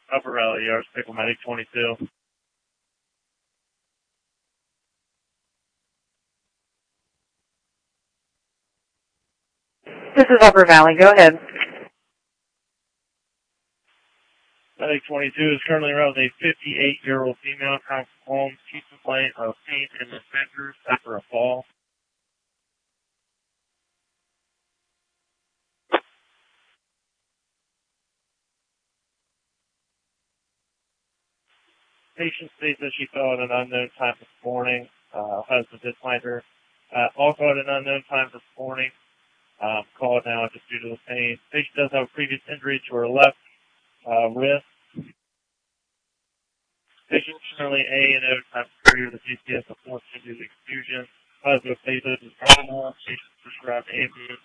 Upper Valley Yards, Pickle Medic 22. This is Upper Valley. Go ahead. Medic 22 is currently around a 58-year-old female from home. She's complained of pain in the fingers after a fall. Patient states that she fell at an unknown time this morning. Husband did find her also at an unknown time this morning. Called now just due to the pain. Patient does have a previous injury to her left wrist. Patient currently A&O time period of the GCS of 4th degree exfusion. Husband status is normal. Patient prescribed ambulance.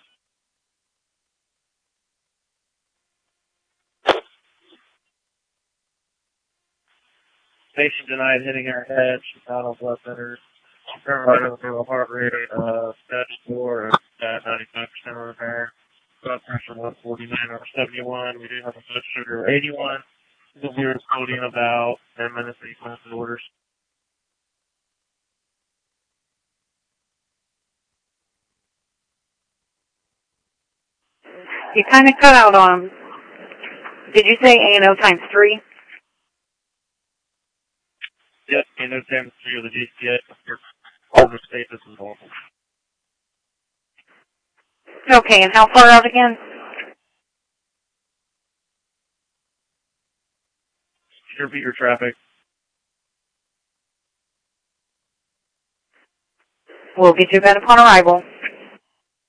Patient denied hitting her head. She found no blood thinners. Current heart rate stage 4 at 95% repair. Blood pressure 149/71. We do have a blood sugar of 81. The beer is floating in about 10 minutes that you place the orders. You kind of cut out on them. Did you say A&O times 3? Yes, A&O times 3 of the GCA. All the status is normal. Okay, and how far out again? Can you repeat your traffic? We'll get you a bed upon arrival.